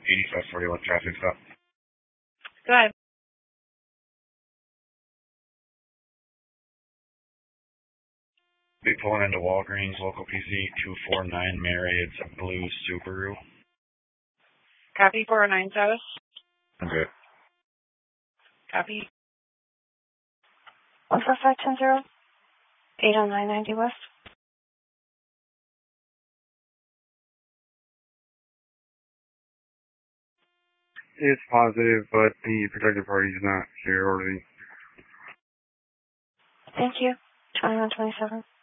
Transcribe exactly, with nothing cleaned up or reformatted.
eighty-five forty-one traffic stop. Go ahead. Be pulling into Walgreens, local P C two four nine Mary. It's a blue Subaru. Copy four oh nine South. Okay. Copy. one four five one zero, eight oh nine ninety West. It's positive, but the protected party is not here already. Thank you. twenty-one twenty-seven.